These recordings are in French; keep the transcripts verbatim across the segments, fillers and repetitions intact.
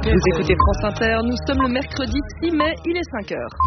Vous écoutez France Inter, nous sommes le mercredi six mai, il est cinq heures.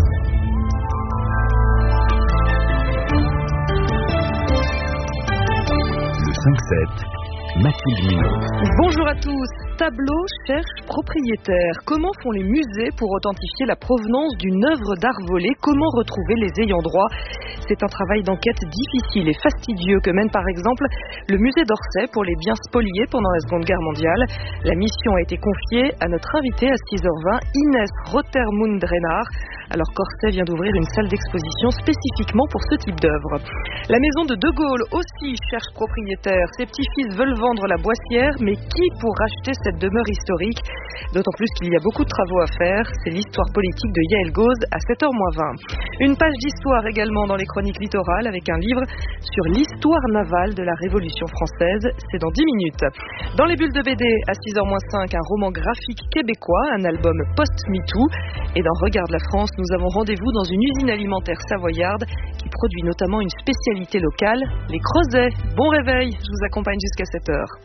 Le cinq sept, Mathilde Minot. Bonjour à tous. Tableau cherche propriétaire. Comment font les musées pour authentifier la provenance d'une œuvre d'art volée? Comment retrouver les ayants droit? C'est un travail d'enquête difficile et fastidieux que mène par exemple le musée d'Orsay pour les biens spoliés pendant la Seconde Guerre mondiale. La mission a été confiée à notre invitée à six heures vingt, Inès Rotermund-Drenard, alors qu'Orsay vient d'ouvrir une salle d'exposition spécifiquement pour ce type d'œuvre. La maison de De Gaulle aussi cherche propriétaire. Ses petits-fils veulent vendre la Boissière, mais qui pour racheter cette demeure historique? D'autant plus qu'il y a beaucoup de travaux à faire. C'est l'histoire politique de Yael Gauze à sept heures moins vingt. Une page d'histoire également dans les chroniques littorales avec un livre sur l'histoire navale de la Révolution française. C'est dans dix minutes. Dans les bulles de B D à six heures moins cinq, un roman graphique québécois, un album post-MeToo. Et dans Regarde la France, nous avons rendez-vous dans une usine alimentaire savoyarde qui produit notamment une spécialité locale, les creusets. Bon réveil, je vous accompagne jusqu'à sept heures.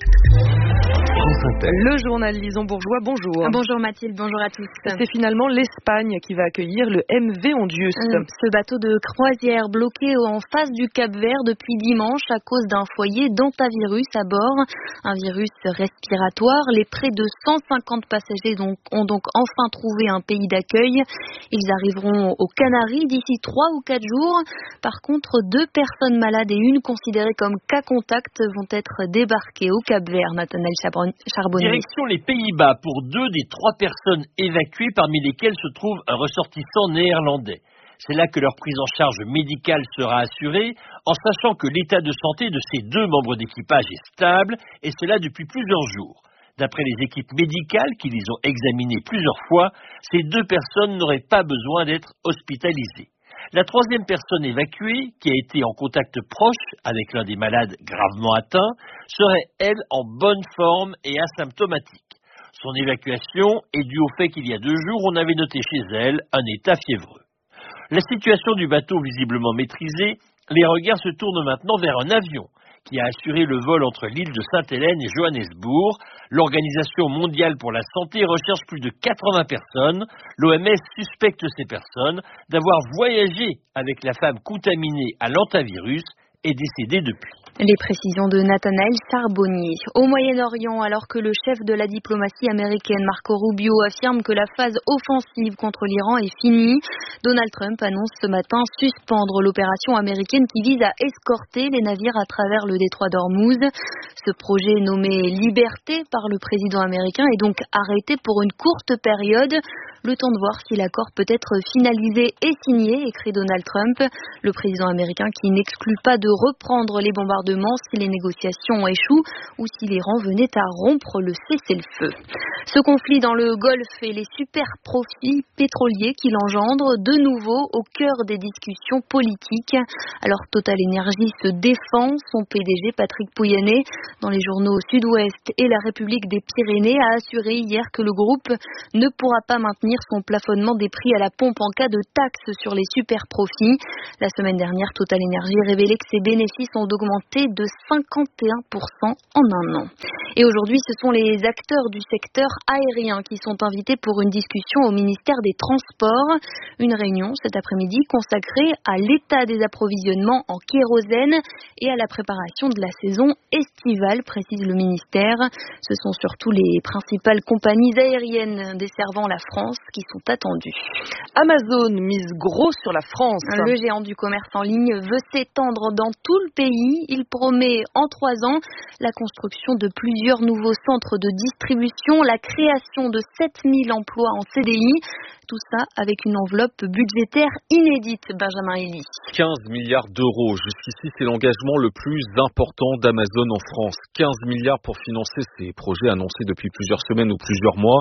Le journal Lison Bourgeois, bonjour. Bonjour Mathilde, bonjour à tous. C'est finalement l'Espagne qui va accueillir le M V Ondius. Ce bateau de croisière bloqué en face du Cap-Vert depuis dimanche à cause d'un foyer d'hantavirus à bord. Un virus respiratoire. Les près de cent cinquante passagers donc, ont donc enfin trouvé un pays d'accueil. Ils arriveront aux Canaries d'ici trois ou quatre jours. Par contre, deux personnes malades et une considérée comme cas contact vont être débarquées au Cap-Vert. Nathanaël Charbonnier. Direction les Pays-Bas pour deux des trois personnes évacuées, parmi lesquelles se trouve un ressortissant néerlandais. C'est là que leur prise en charge médicale sera assurée, en sachant que l'état de santé de ces deux membres d'équipage est stable, et cela depuis plusieurs jours. D'après les équipes médicales qui les ont examinées plusieurs fois, ces deux personnes n'auraient pas besoin d'être hospitalisées. La troisième personne évacuée, qui a été en contact proche avec l'un des malades gravement atteints, serait, elle, en bonne forme et asymptomatique. Son évacuation est due au fait qu'il y a deux jours, on avait noté chez elle un état fiévreux. La situation du bateau visiblement maîtrisée, les regards se tournent maintenant vers un avion qui a assuré le vol entre l'île de Sainte-Hélène et Johannesburg. L'Organisation mondiale pour la santé recherche plus de quatre-vingts personnes. L'O M S suspecte ces personnes d'avoir voyagé avec la femme contaminée à l'hantavirus et décédée depuis. Les précisions de Nathanaël Charbonnier. Au Moyen-Orient, alors que le chef de la diplomatie américaine, Marco Rubio, affirme que la phase offensive contre l'Iran est finie, Donald Trump annonce ce matin suspendre l'opération américaine qui vise à escorter les navires à travers le détroit d'Ormuz. Ce projet nommé Liberté par le président américain est donc arrêté pour une courte période. Le temps de voir si l'accord peut être finalisé et signé, écrit Donald Trump. Le président américain qui n'exclut pas de reprendre les bombardements si les négociations échouent ou si l'Iran venait à rompre le cessez-le-feu. Ce conflit dans le Golfe et les super profits pétroliers qu'il engendre, de nouveau au cœur des discussions politiques. Alors Total Energy se défend, son P D G Patrick Pouyanné, dans les journaux Sud-Ouest et La République des Pyrénées, a assuré hier que le groupe ne pourra pas maintenir son plafonnement des prix à la pompe en cas de taxe sur les super profits. La semaine dernière, Total Energy révélait que ses bénéfices ont augmenté de cinquante et un pour cent en un an. Et aujourd'hui, ce sont les acteurs du secteur aérien qui sont invités pour une discussion au ministère des Transports. Une réunion cet après-midi consacrée à l'état des approvisionnements en kérosène et à la préparation de la saison estivale, précise le ministère. Ce sont surtout les principales compagnies aériennes desservant la France qui sont attendues. Amazon mise gros sur la France. Le géant du commerce en ligne veut s'étendre dans tout le pays. Il promet en trois ans la construction de plusieurs nouveaux centres de distribution, la création de sept mille emplois en C D I. Tout ça avec une enveloppe budgétaire inédite, Benjamin Elie. quinze milliards d'euros. Jusqu'ici, c'est l'engagement le plus important d'Amazon en France. quinze milliards pour financer ces projets annoncés depuis plusieurs semaines ou plusieurs mois.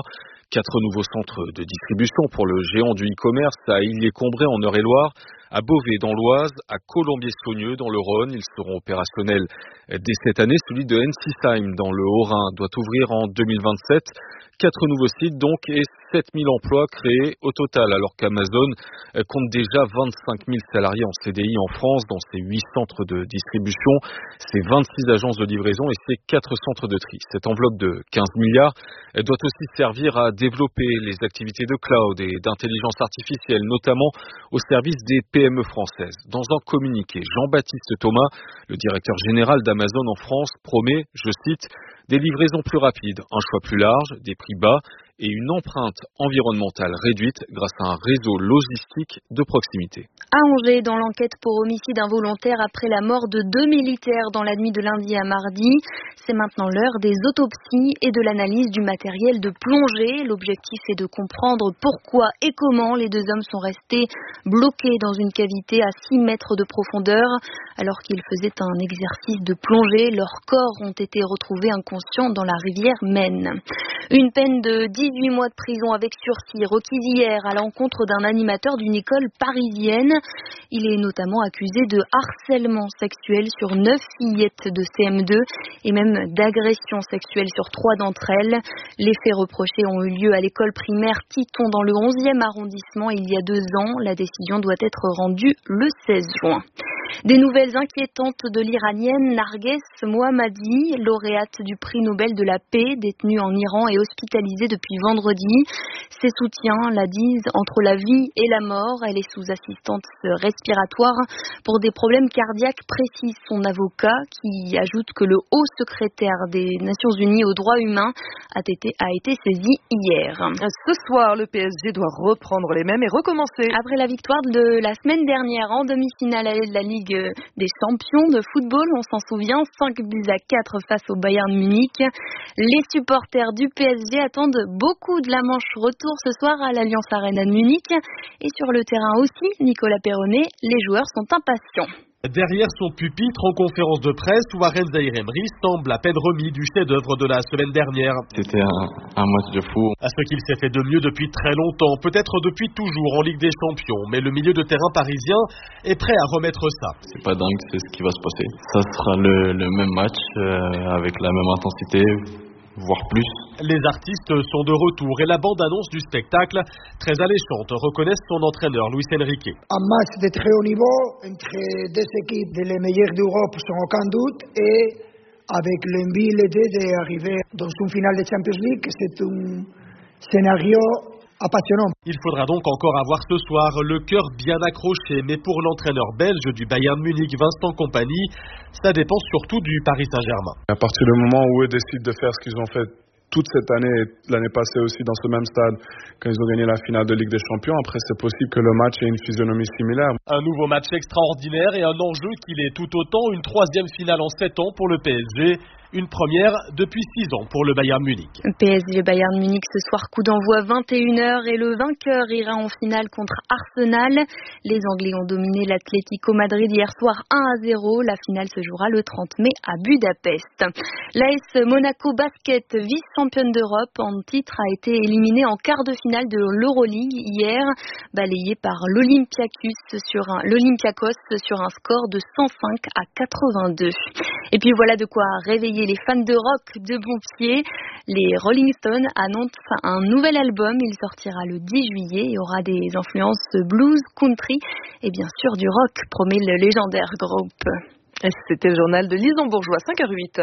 Quatre nouveaux centres de distribution pour le géant du e-commerce à Illiers-Combray en Eure-et-Loire, à Beauvais dans l'Oise, à Colombier-Saunieux dans le Rhône. Ils seront opérationnels dès cette année. Celui de Ensisheim dans le Haut-Rhin doit ouvrir en deux mille vingt-sept. Quatre nouveaux sites donc et sept mille emplois créés au total, alors qu'Amazon compte déjà vingt-cinq mille salariés en C D I en France dans ses huit centres de distribution, ses vingt-six agences de livraison et ses quatre centres de tri. Cette enveloppe de quinze milliards doit aussi servir à développer les activités de cloud et d'intelligence artificielle, notamment au service des P M E françaises. Dans un communiqué, Jean-Baptiste Thomas, le directeur général d'Amazon en France, promet, je cite, des livraisons plus rapides, un choix plus large, des prix bas et une empreinte environnementale réduite grâce à un réseau logistique de proximité. À Angers, dans l'enquête pour homicide involontaire après la mort de deux militaires dans la nuit de lundi à mardi, c'est maintenant l'heure des autopsies et de l'analyse du matériel de plongée. L'objectif est de comprendre pourquoi et comment les deux hommes sont restés bloqués dans une cavité à six mètres de profondeur alors qu'ils faisaient un exercice de plongée. Leurs corps ont été retrouvés inconscients dans la rivière Maine. Une peine de dix-huit mois de prison avec sursis requise hier à l'encontre d'un animateur d'une école parisienne. Il est notamment accusé de harcèlement sexuel sur neuf fillettes de C M deux et même d'agression sexuelle sur trois d'entre elles. Les faits reprochés ont eu lieu à l'école primaire Titon dans le onzième arrondissement il y a deux ans. La décision doit être rendue le seize juin. Des nouvelles inquiétantes de l'Iranienne Narges Mohammadi, lauréate du prix Nobel de la paix, détenue en Iran et hospitalisée depuis vendredi. Ses soutiens la disent entre la vie et la mort. Elle est sous assistance respiratoire pour des problèmes cardiaques, précise son avocat, qui ajoute que le haut secrétaire des Nations Unies aux droits humains a été, a été saisi hier. Ce soir, le P S G doit reprendre les mêmes et recommencer. Après la victoire de la semaine dernière en demi-finale de la Ligue des champions de football, on s'en souvient, cinq buts à quatre face au Bayern Munich. Les supporters du P S G attendent beaucoup de la manche retour ce soir à l'Allianz Arena de Munich. Et sur le terrain aussi, Nicolas Perronnet, les joueurs sont impatients. Derrière son pupitre en conférence de presse, Warren Zaïre-Emery semble à peine remis du chef-d'œuvre de la semaine dernière. C'était un, un match de fou. À ce qu'il s'est fait de mieux depuis très longtemps, peut-être depuis toujours en Ligue des Champions, mais le milieu de terrain parisien est prêt à remettre ça. C'est pas dingue, c'est ce qui va se passer. Ça sera le, le même match euh, avec la même intensité, voire plus. Les artistes sont de retour et la bande-annonce du spectacle, très alléchante, reconnaissent son entraîneur Luis Enrique. Un match de très haut niveau entre deux équipes les meilleures d'Europe sans aucun doute et avec l'envie l'idée d'arriver dans une finale de Champions League, c'est un scénario appassionant. Il faudra donc encore avoir ce soir le cœur bien accroché, mais pour l'entraîneur belge du Bayern Munich, Vincent Kompany, ça dépend surtout du Paris Saint-Germain. À partir du moment où eux décident de faire ce qu'ils ont fait toute cette année et l'année passée aussi dans ce même stade, quand ils ont gagné la finale de Ligue des Champions, après c'est possible que le match ait une physionomie similaire. Un nouveau match extraordinaire et un enjeu qui l'est tout autant, une troisième finale en sept ans pour le P S G. Une première depuis six ans pour le Bayern Munich. P S G Bayern Munich ce soir, coup d'envoi vingt et une heures et le vainqueur ira en finale contre Arsenal. Les Anglais ont dominé l'Atlético Madrid hier soir un à zéro. La finale se jouera le trente mai à Budapest. L'A S Monaco Basket, vice-championne d'Europe en titre, a été éliminée en quart de finale de l'Euroleague hier, balayée par l'Olympiakos sur un, l'Olympiakos sur un score de cent cinq à quatre-vingt-deux. Et puis voilà de quoi réveiller les fans de rock de bon pied. Les Rolling Stones annoncent un nouvel album. Il sortira le dix juillet. Il y aura des influences blues, country et bien sûr du rock, promet le légendaire groupe. C'était le journal de Lison Bourgeois, cinq heures huit.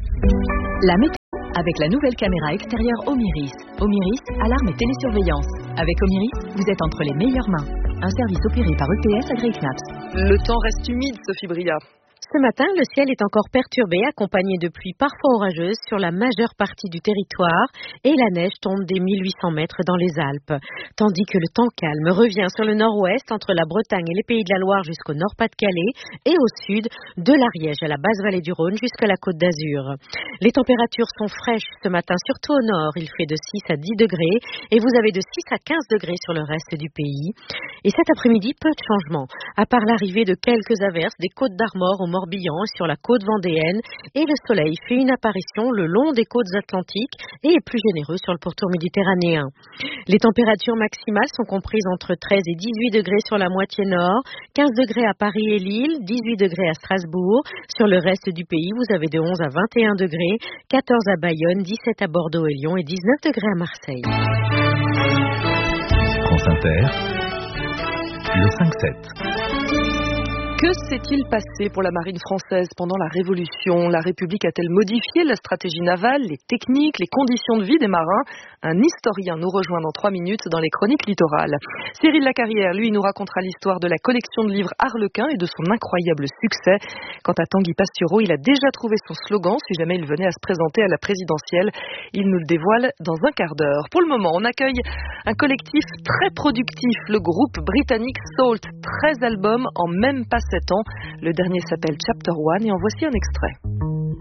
La météo avec la nouvelle caméra extérieure Omiris. Omiris, alarme et télésurveillance. Avec Omiris, vous êtes entre les meilleures mains. Un service opéré par E P S AgriKnaps. Le temps reste humide, Sophie Bria. Ce matin, le ciel est encore perturbé, accompagné de pluies parfois orageuses sur la majeure partie du territoire et la neige tombe des mille huit cents mètres dans les Alpes. Tandis que le temps calme revient sur le nord-ouest, entre la Bretagne et les Pays de la Loire jusqu'au Nord-Pas-de-Calais et au sud, de l'Ariège à la basse vallée du Rhône jusqu'à la Côte d'Azur. Les températures sont fraîches ce matin, surtout au nord. Il fait de six à dix degrés et vous avez de six à quinze degrés sur le reste du pays. Et cet après-midi, peu de changements, à part l'arrivée de quelques averses des Côtes d'Armor au Morbihan Morbihan et sur la côte vendéenne. Et le soleil fait une apparition le long des côtes atlantiques et est plus généreux sur le pourtour méditerranéen. Les températures maximales sont comprises entre treize et dix-huit degrés sur la moitié nord, quinze degrés à Paris et Lille, dix-huit degrés à Strasbourg. Sur le reste du pays, vous avez de onze à vingt et un degrés, quatorze à Bayonne, dix-sept à Bordeaux et Lyon et dix-neuf degrés à Marseille. France Inter, le cinq sept. Que s'est-il passé pour la marine française pendant la Révolution? La République a-t-elle modifié la stratégie navale, les techniques, les conditions de vie des marins? Un historien nous rejoint dans trois minutes dans les chroniques littorales. Cyril Lacarrière, lui, nous racontera l'histoire de la collection de livres Harlequin et de son incroyable succès. Quant à Tanguy Pastureau, il a déjà trouvé son slogan si jamais il venait à se présenter à la présidentielle. Il nous le dévoile dans un quart d'heure. Pour le moment, on accueille un collectif très productif, le groupe britannique Salt. treize albums en même pas sept ans. Le dernier s'appelle Chapter One et en voici un extrait.